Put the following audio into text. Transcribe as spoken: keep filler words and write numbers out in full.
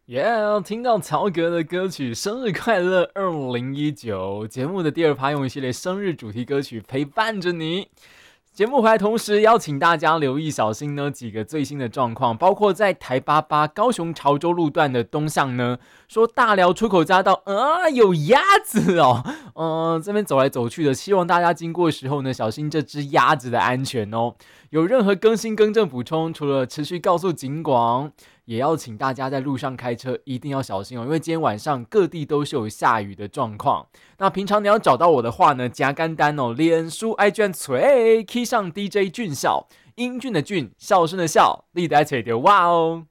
耶！Yeah, 听到曹格的歌曲《生日快乐二零一九》节目的第二趴，用一系列生日主题歌曲陪伴着你。节目回来同时邀请大家留意小心呢几个最新的状况，包括在台八八高雄潮州路段的东向呢，说大寮出口匝道啊有鸭子哦，嗯、呃，这边走来走去的，希望大家经过的时候呢，小心这只鸭子的安全哦。有任何更新更正补充，除了持续告诉警广，也要请大家在路上开车一定要小心哦，因为今天晚上各地都是有下雨的状况。那平常你要找到我的话呢，加干单哦，脸书 I G 垂 key 上 D J 俊孝，英俊的俊，孝顺的孝，历代吹的哇哦。